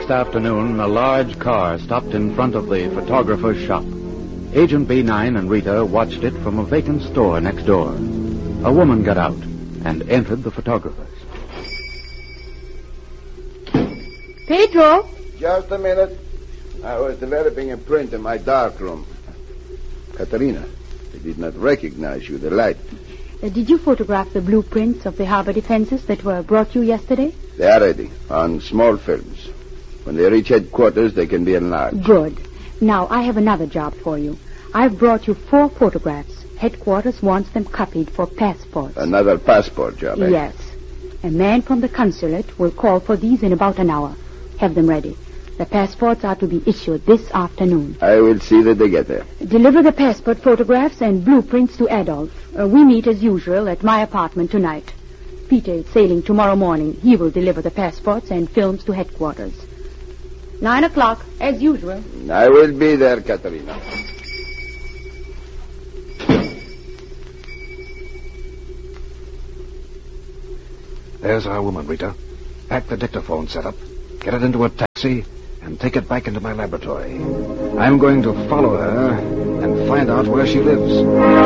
next afternoon, a large car stopped in front of the photographer's shop. Agent B9 and Rita watched it from a vacant store next door. A woman got out and entered the photographer's. Pedro? Just a minute. I was developing a print in my darkroom. Katerina, I did not recognize you, the light. Did you photograph the blueprints of the harbor defenses that were brought you yesterday? They are ready, on small films. When they reach headquarters, they can be enlarged. Good. Now, I have another job for you. I've brought you 4 photographs. Headquarters wants them copied for passports. Another passport job, eh? Yes. A man from the consulate will call for these in about an hour. Have them ready. The passports are to be issued this afternoon. I will see that they get there. Deliver the passport photographs and blueprints to Adolf. We meet as usual at my apartment tonight. Peter is sailing tomorrow morning. He will deliver the passports and films to headquarters. 9 o'clock, as usual. I will be there, Katerina. There's our woman, Rita. Pack the dictaphone setup, get it into a taxi, and take it back into my laboratory. I'm going to follow her and find out where she lives.